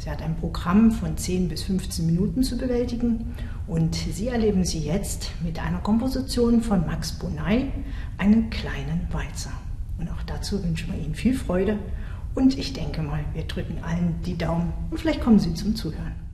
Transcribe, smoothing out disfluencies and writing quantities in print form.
Sie hat ein Programm von 10 bis 15 Minuten zu bewältigen und Sie erleben sie jetzt mit einer Komposition von Max Bonay, einen kleinen Walzer. Und auch dazu wünschen wir Ihnen viel Freude und ich denke mal, wir drücken allen die Daumen und vielleicht kommen Sie zum Zuhören.